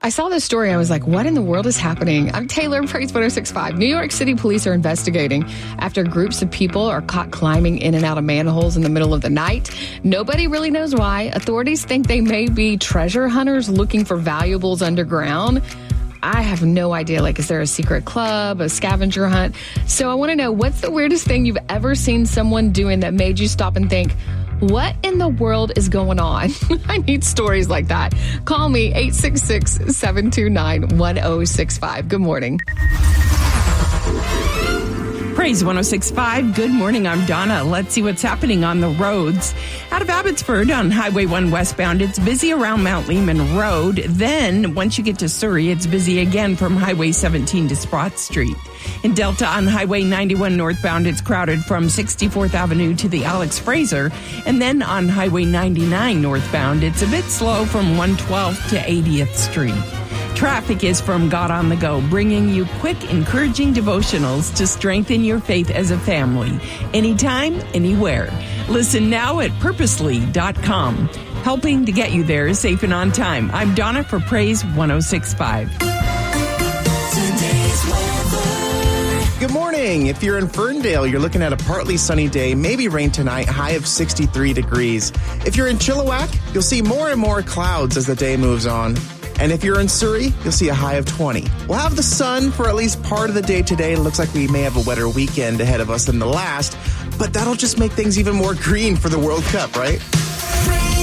I saw this story. I was like, what in the world is happening? I'm Taylor, Praise 106.5. New York City police are investigating after groups of people are caught climbing in and out of manholes in the middle of the night. Nobody really knows why. Authorities think they may be treasure hunters looking for valuables underground. I have no idea. Like, is there a secret club, a scavenger hunt? So I want to know, what's the weirdest thing you've ever seen someone doing that made you stop and think, what in the world is going on? I need stories like that. Call me 866-729-1065. Good morning. Praise 106.5. Good morning. I'm Donna. Let's see what's happening on the roads. Out of Abbotsford on Highway 1 westbound, it's busy around Mount Lehman Road. Then, once you get to Surrey, it's busy again from Highway 17 to Sprott Street. In Delta on Highway 91 northbound, it's crowded from 64th Avenue to the Alex Fraser. And then on Highway 99 northbound, it's a bit slow from 112th to 80th Street. Traffic is from God on the Go, bringing you quick, encouraging devotionals to strengthen your faith as a family. Anytime, anywhere. Listen now at purposely.com. Helping to get you there safe and on time. I'm Donna for Praise 106.5. Good morning. If you're in Ferndale, you're looking at a partly sunny day, maybe rain tonight, high of 63 degrees. If you're in Chilliwack, you'll see more and more clouds as the day moves on. And if you're in Surrey, you'll see a high of 20. We'll have the sun for at least part of the day today. It looks like we may have a wetter weekend ahead of us than the last, but that'll just make things even more green for the World Cup, right?